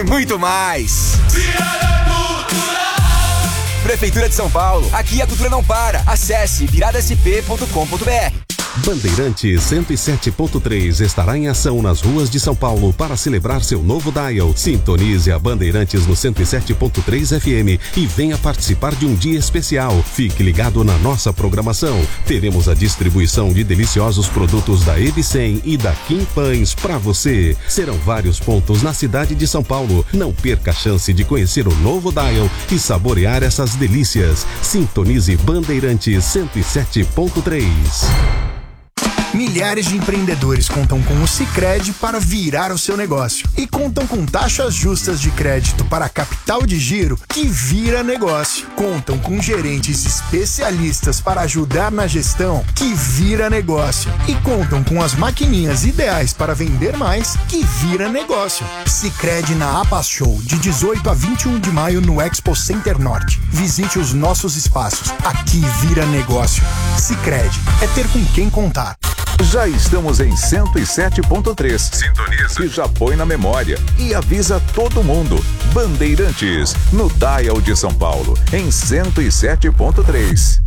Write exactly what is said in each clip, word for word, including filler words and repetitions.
e muito mais. Prefeitura de São Paulo, aqui a cultura não para. Acesse virada s p ponto com ponto b r. Bandeirantes cento e sete ponto três estará em ação nas ruas de São Paulo para celebrar seu novo dial. Sintonize a Bandeirantes no cento e sete ponto três F M e venha participar de um dia especial. Fique ligado na nossa programação. Teremos a distribuição de deliciosos produtos da Evicem e da Kim Pães para você. Serão vários pontos na cidade de São Paulo. Não perca a chance de conhecer o novo dial e saborear essas delícias. Sintonize Bandeirantes cento e sete ponto três. Milhares de empreendedores contam com o Sicredi para virar o seu negócio e contam com taxas justas de crédito para capital de giro que vira negócio. Contam com gerentes especialistas para ajudar na gestão que vira negócio e contam com as maquininhas ideais para vender mais que vira negócio. Sicredi na APAS Show de dezoito a vinte e um de maio no Expo Center Norte. Visite os nossos espaços. Aqui vira negócio. Sicredi é ter com quem contar. Já estamos em cento e sete ponto três. Sintoniza e já põe na memória. E avisa todo mundo. Bandeirantes, no dial de São Paulo, em cento e sete ponto três.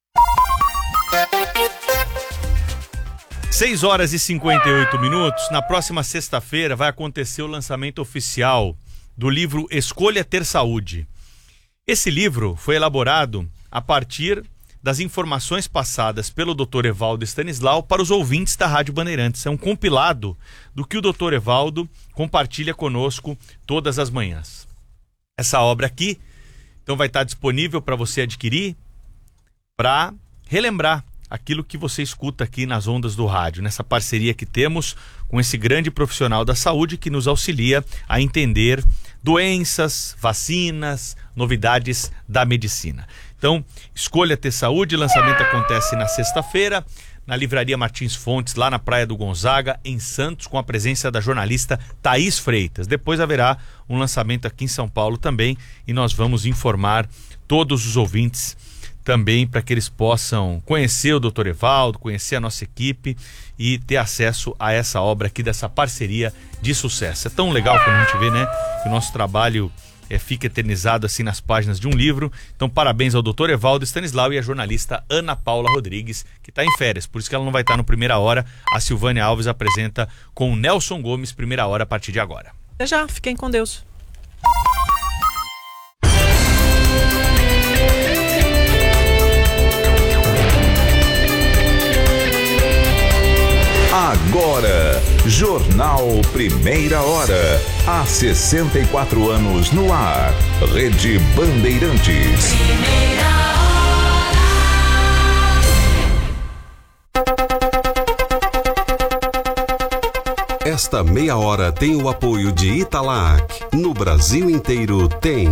seis horas e cinquenta e oito minutos. Na próxima sexta-feira vai acontecer o lançamento oficial do livro Escolha Ter Saúde. Esse livro foi elaborado a partir das informações passadas pelo doutor Evaldo Stanislau para os ouvintes da Rádio Bandeirantes. É um compilado do que o doutor Evaldo compartilha conosco todas as manhãs. Essa obra aqui, então, vai estar disponível para você adquirir, para relembrar aquilo que você escuta aqui nas ondas do rádio, nessa parceria que temos com esse grande profissional da saúde que nos auxilia a entender doenças, vacinas, novidades da medicina. Então, Escolha Ter Saúde, lançamento acontece na sexta-feira, na Livraria Martins Fontes, lá na Praia do Gonzaga, em Santos, com a presença da jornalista Thaís Freitas. Depois haverá um lançamento aqui em São Paulo também, e nós vamos informar todos os ouvintes também para que eles possam conhecer o doutor Evaldo, conhecer a nossa equipe e ter acesso a essa obra aqui, dessa parceria de sucesso. É tão legal quando a gente vê, né, que o nosso trabalho É, fica eternizado assim nas páginas de um livro. Então, parabéns ao doutor Evaldo Stanislau e à jornalista Ana Paula Rodrigues, que está em férias, por isso que ela não vai estar no Primeira Hora. A Silvânia Alves apresenta com o Nelson Gomes Primeira Hora a partir de agora. Até já, fiquem com Deus. Agora, Jornal Primeira Hora. Há sessenta e quatro anos no ar. Rede Bandeirantes. Primeira hora. Esta meia hora tem o apoio de Italac. No Brasil inteiro tem.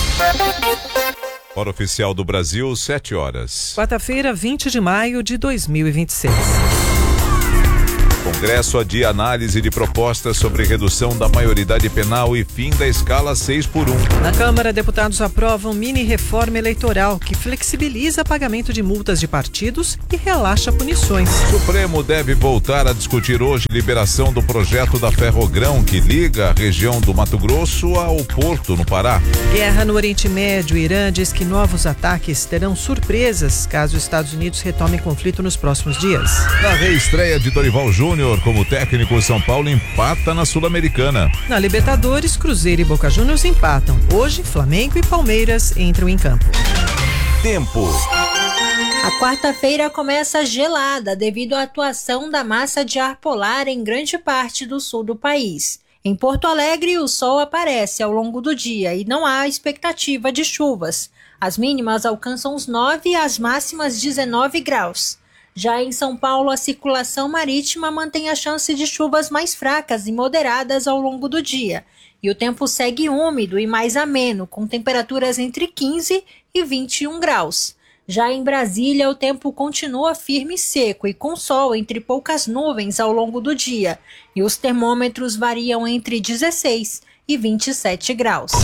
Hora oficial do Brasil, sete horas. Quarta-feira, vinte de maio de dois mil e vinte e seis. Congresso adia análise de propostas sobre redução da maioridade penal e fim da escala seis por um. Na Câmara, deputados aprovam mini-reforma eleitoral que flexibiliza pagamento de multas de partidos e relaxa punições. Supremo deve voltar a discutir hoje liberação do projeto da Ferrogrão que liga a região do Mato Grosso ao Porto, no Pará. Guerra no Oriente Médio. Irã diz que novos ataques terão surpresas caso os Estados Unidos retomem conflito nos próximos dias. Na reestreia de Dorival Júnior como técnico, São Paulo empata na Sul-Americana. Na Libertadores, Cruzeiro e Boca Juniors empatam. Hoje, Flamengo e Palmeiras entram em campo. Tempo. A quarta-feira começa gelada devido à atuação da massa de ar polar em grande parte do sul do país. Em Porto Alegre, o sol aparece ao longo do dia e não há expectativa de chuvas. As mínimas alcançam os nove e as máximas dezenove graus. Já em São Paulo, a circulação marítima mantém a chance de chuvas mais fracas e moderadas ao longo do dia. E o tempo segue úmido e mais ameno, com temperaturas entre quinze e vinte e um graus. Já em Brasília, o tempo continua firme e seco e com sol entre poucas nuvens ao longo do dia. E os termômetros variam entre dezesseis e vinte e sete graus.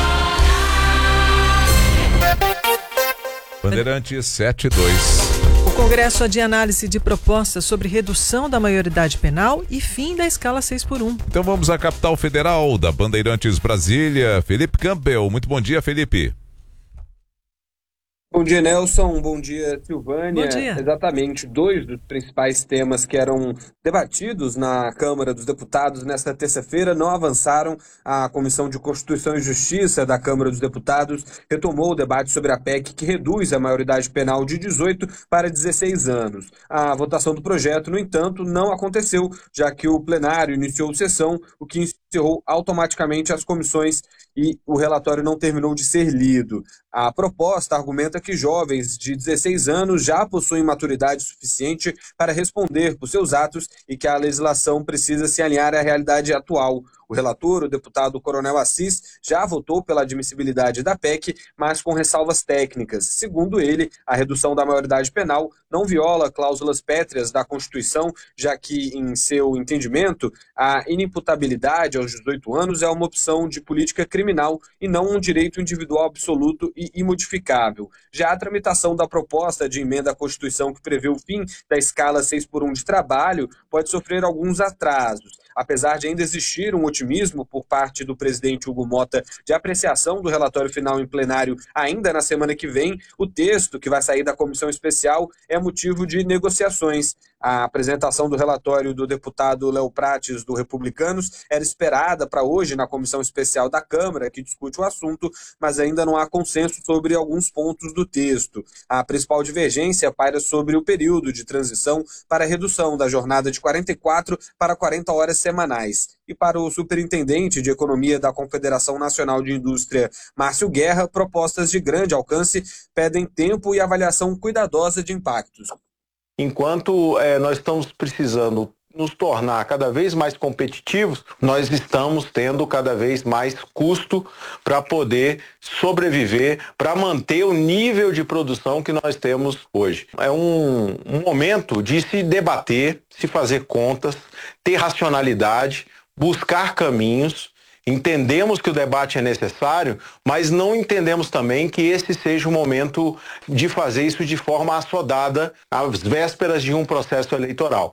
Bandeirantes sete dois. O Congresso adia análise de propostas sobre redução da maioridade penal e fim da escala seis por um. Então vamos à capital federal da Bandeirantes Brasília. Felipe Campbell. Muito bom dia, Felipe. Bom dia, Nelson. Bom dia, Silvânia. Bom dia. Exatamente, dois dos principais temas que eram debatidos na Câmara dos Deputados nesta terça-feira não avançaram. A Comissão de Constituição e Justiça da Câmara dos Deputados retomou o debate sobre a P E C que reduz a maioridade penal de dezoito para dezesseis anos. A votação do projeto, no entanto, não aconteceu, já que o plenário iniciou sessão, o que encerrou automaticamente as comissões e o relatório não terminou de ser lido. A proposta argumenta que jovens de dezesseis anos já possuem maturidade suficiente para responder por seus atos e que a legislação precisa se alinhar à realidade atual. O relator, o deputado Coronel Assis, já votou pela admissibilidade da P E C, mas com ressalvas técnicas. Segundo ele, a redução da maioridade penal não viola cláusulas pétreas da Constituição, já que, em seu entendimento, a inimputabilidade aos dezoito anos é uma opção de política criminal e não um direito individual absoluto e imodificável. Já a tramitação da proposta de emenda à Constituição que prevê o fim da escala seis por um de trabalho pode sofrer alguns atrasos. Apesar de ainda existir um otimismo por parte do presidente Hugo Mota de apreciação do relatório final em plenário ainda na semana que vem, o texto que vai sair da comissão especial é motivo de negociações. A apresentação do relatório do deputado Léo Prates, do Republicanos, era esperada para hoje na comissão especial da Câmara, que discute o assunto, mas ainda não há consenso sobre alguns pontos do texto. A principal divergência paira sobre o período de transição para a redução da jornada de quarenta e quatro para quarenta horas semanais. E para o superintendente de Economia da Confederação Nacional de Indústria, Márcio Guerra, propostas de grande alcance pedem tempo e avaliação cuidadosa de impactos. Enquanto é, nós estamos precisando nos tornar cada vez mais competitivos, nós estamos tendo cada vez mais custo para poder sobreviver, para manter o nível de produção que nós temos hoje. É um, um momento de se debater, se fazer contas, ter racionalidade, buscar caminhos. Entendemos que o debate é necessário, mas não entendemos também que esse seja o momento de fazer isso de forma assodada às vésperas de um processo eleitoral.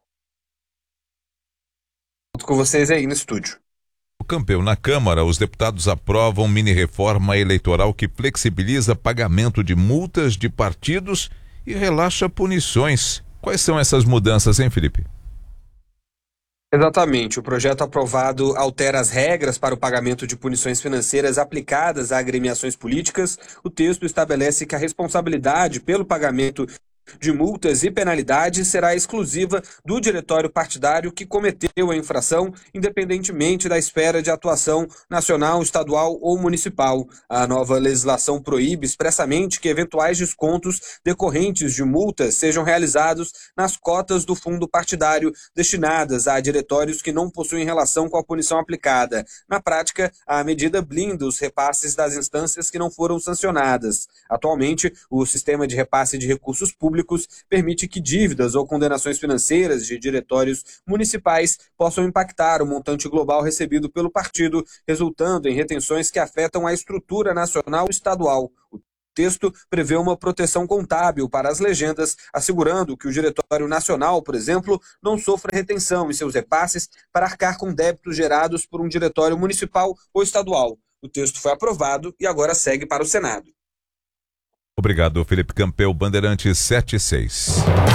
Com vocês aí no estúdio. O Campbell, na Câmara, os deputados aprovam mini-reforma eleitoral que flexibiliza pagamento de multas de partidos e relaxa punições. Quais são essas mudanças, hein, Felipe? Exatamente. O projeto aprovado altera as regras para o pagamento de punições financeiras aplicadas a agremiações políticas. O texto estabelece que a responsabilidade pelo pagamento de multas e penalidades será exclusiva do diretório partidário que cometeu a infração, independentemente da esfera de atuação nacional, estadual ou municipal. A nova legislação proíbe expressamente que eventuais descontos decorrentes de multas sejam realizados nas cotas do fundo partidário destinadas a diretórios que não possuem relação com a punição aplicada. Na prática, a medida blinda os repasses das instâncias que não foram sancionadas. Atualmente, o sistema de repasse de recursos públicos permite que dívidas ou condenações financeiras de diretórios municipais possam impactar o montante global recebido pelo partido, resultando em retenções que afetam a estrutura nacional e estadual. O texto prevê uma proteção contábil para as legendas, assegurando que o Diretório Nacional, por exemplo, não sofra retenção em seus repasses para arcar com débitos gerados por um diretório municipal ou estadual. O texto foi aprovado e agora segue para o Senado. Obrigado, Felipe Campbell, Bandeirantes setenta e seis.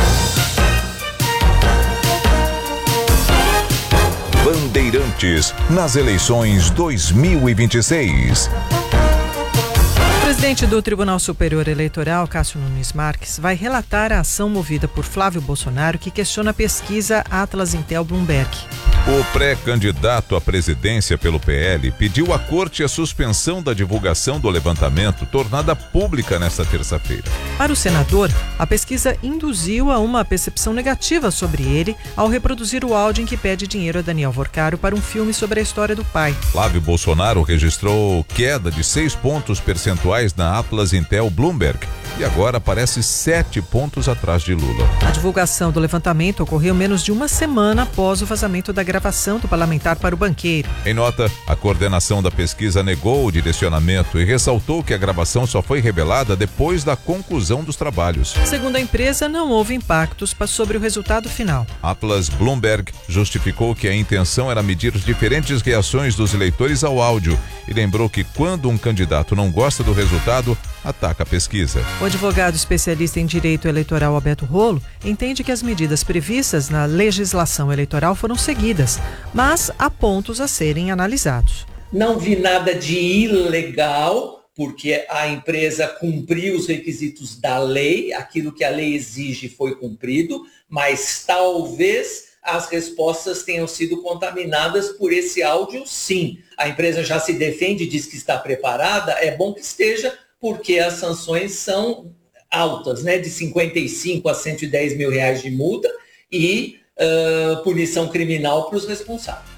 Bandeirantes nas eleições dois mil e vinte e seis. O presidente do Tribunal Superior Eleitoral, Cássio Nunes Marques, vai relatar a ação movida por Flávio Bolsonaro que questiona a pesquisa Atlas Intel Bloomberg. O pré-candidato à presidência pelo P L pediu à corte a suspensão da divulgação do levantamento tornada pública nesta terça-feira. Para o senador, a pesquisa induziu a uma percepção negativa sobre ele ao reproduzir o áudio em que pede dinheiro a Daniel Vorcaro para um filme sobre a história do pai. Flávio Bolsonaro registrou queda de seis pontos percentuais na Atlas Intel Bloomberg e agora aparece sete pontos atrás de Lula. A divulgação do levantamento ocorreu menos de uma semana após o vazamento da gravação do parlamentar para o banqueiro. Em nota, a coordenação da pesquisa negou o direcionamento e ressaltou que a gravação só foi revelada depois da conclusão dos trabalhos. Segundo a empresa, não houve impactos sobre o resultado final. Atlas Bloomberg justificou que a intenção era medir diferentes reações dos eleitores ao áudio e lembrou que quando um candidato não gosta do resultado, ataca a pesquisa. O advogado especialista em direito eleitoral Alberto Rolo entende que as medidas previstas na legislação eleitoral foram seguidas, mas há pontos a serem analisados. Não vi nada de ilegal, porque a empresa cumpriu os requisitos da lei, aquilo que a lei exige foi cumprido, mas talvez as respostas tenham sido contaminadas por esse áudio, sim. A empresa já se defende, diz que está preparada, é bom que esteja, porque as sanções são altas, né, de cinquenta e cinco a cento e dez mil reais de multa e uh, punição criminal para os responsáveis.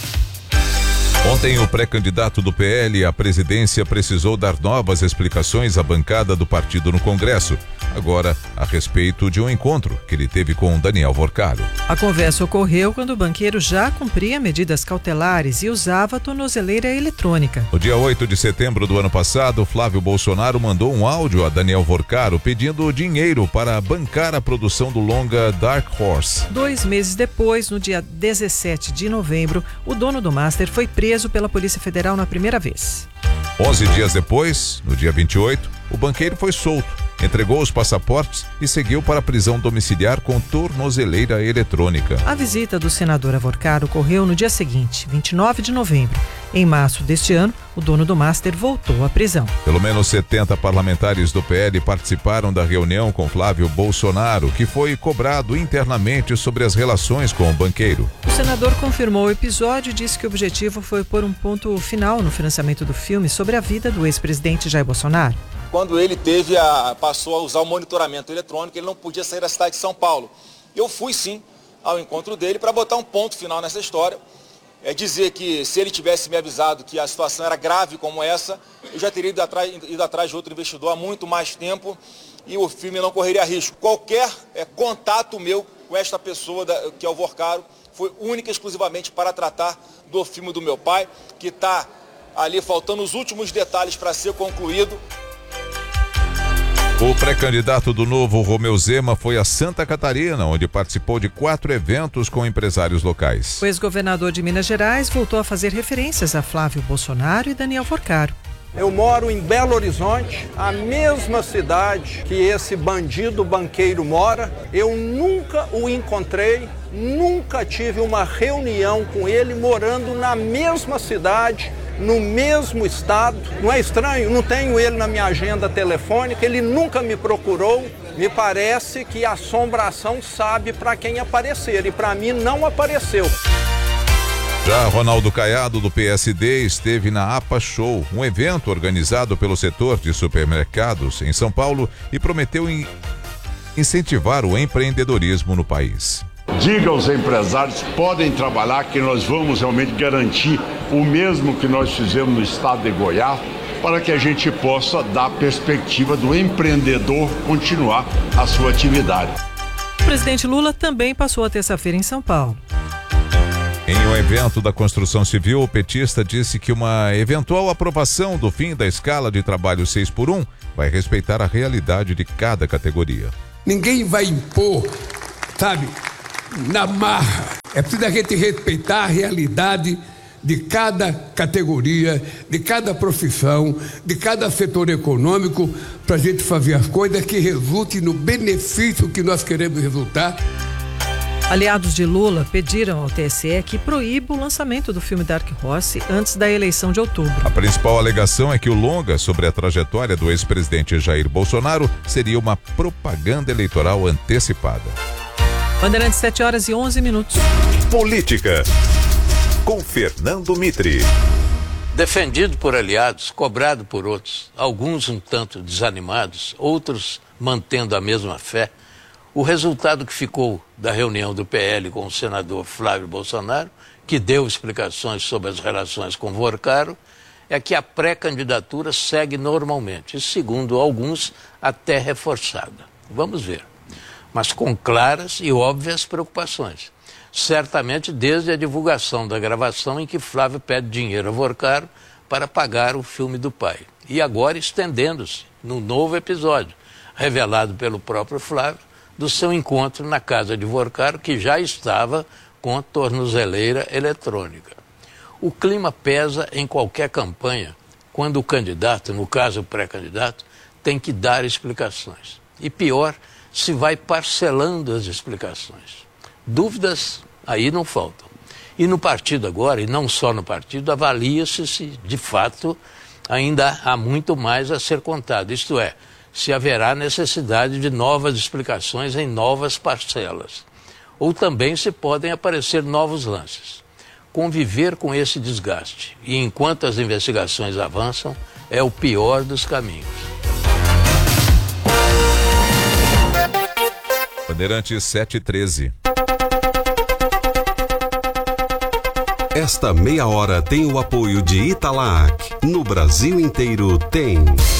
Ontem, o pré-candidato do P L à presidência precisou dar novas explicações à bancada do partido no Congresso. Agora, a respeito de um encontro que ele teve com Daniel Vorcaro. A conversa ocorreu quando o banqueiro já cumpria medidas cautelares e usava tornozeleira eletrônica. No dia oito de setembro do ano passado, Flávio Bolsonaro mandou um áudio a Daniel Vorcaro pedindo dinheiro para bancar a produção do longa Dark Horse. Dois meses depois, no dia dezessete de novembro, o dono do Master foi preso pela Polícia Federal na primeira vez. Onze dias depois, no dia vinte e oito, o banqueiro foi solto, entregou os passaportes e seguiu para a prisão domiciliar com tornozeleira eletrônica. A visita do senador a Vorcaro ocorreu no dia seguinte, vinte e nove de novembro. Em março deste ano, o dono do Master voltou à prisão. Pelo menos setenta parlamentares do P L participaram da reunião com Flávio Bolsonaro, que foi cobrado internamente sobre as relações com o banqueiro. O senador confirmou o episódio e disse que o objetivo foi pôr um ponto final no financiamento do filme sobre a vida do ex-presidente Jair Bolsonaro. Quando ele teve a, passou a usar o monitoramento eletrônico, ele não podia sair da cidade de São Paulo. Eu fui sim ao encontro dele para botar um ponto final nessa história. É dizer que se ele tivesse me avisado que a situação era grave como essa, eu já teria ido atrás, ido atrás de outro investidor há muito mais tempo e o filme não correria risco. Qualquer é, contato meu com esta pessoa, da, que é o Vorcaro, foi única e exclusivamente para tratar do filme do meu pai, que está ali faltando os últimos detalhes para ser concluído. O pré-candidato do Novo, Romeu Zema, foi a Santa Catarina, onde participou de quatro eventos com empresários locais. O ex-governador de Minas Gerais voltou a fazer referências a Flávio Bolsonaro e Daniel Vorcaro. Eu moro em Belo Horizonte, a mesma cidade que esse bandido banqueiro mora. Eu nunca o encontrei, nunca tive uma reunião com ele morando na mesma cidade, no mesmo estado. Não é estranho? Não tenho ele na minha agenda telefônica, ele nunca me procurou. Me parece que a assombração sabe para quem aparecer e para mim não apareceu. Já Ronaldo Caiado, do P S D, esteve na APA Show, um evento organizado pelo setor de supermercados em São Paulo, e prometeu in- incentivar o empreendedorismo no país. Diga aos empresários que podem trabalhar, que nós vamos realmente garantir o mesmo que nós fizemos no estado de Goiás, para que a gente possa dar perspectiva do empreendedor continuar a sua atividade. O presidente Lula também passou a terça-feira em São Paulo. Em um evento da construção civil, o petista disse que uma eventual aprovação do fim da escala de trabalho seis por um vai respeitar a realidade de cada categoria. Ninguém vai impor, sabe, na marra. É preciso a gente respeitar a realidade de cada categoria, de cada profissão, de cada setor econômico, para a gente fazer as coisas que resultem no benefício que nós queremos resultar. Aliados de Lula pediram ao T S E que proíba o lançamento do filme Dark Horse antes da eleição de outubro. A principal alegação é que o longa sobre a trajetória do ex-presidente Jair Bolsonaro seria uma propaganda eleitoral antecipada. Bandeirantes, sete horas e onze minutos. Política, com Fernando Mitre. Defendido por aliados, cobrado por outros, alguns um tanto desanimados, outros mantendo a mesma fé, o resultado que ficou da reunião do P L com o senador Flávio Bolsonaro, que deu explicações sobre as relações com Vorcaro, é que a pré-candidatura segue normalmente, e segundo alguns, até reforçada. Vamos ver. Mas com claras e óbvias preocupações. certamente desde a divulgação da gravação em que Flávio pede dinheiro a Vorcaro para pagar o filme do pai. E agora estendendo-se no novo episódio, revelado pelo próprio Flávio, do seu encontro na casa de Vorcaro, que já estava com tornozeleira eletrônica. O clima pesa em qualquer campanha, quando o candidato, no caso o pré-candidato, tem que dar explicações. E pior, se vai parcelando as explicações. Dúvidas aí não faltam. E no partido agora, e não só no partido, avalia-se se, de fato, ainda há muito mais a ser contado. Isto é, se haverá necessidade de novas explicações em novas parcelas. Ou também se podem aparecer novos lances. Conviver com esse desgaste, e enquanto as investigações avançam, é o pior dos caminhos. Bandeirantes sete e treze. Esta meia hora tem o apoio de Italac. No Brasil inteiro tem.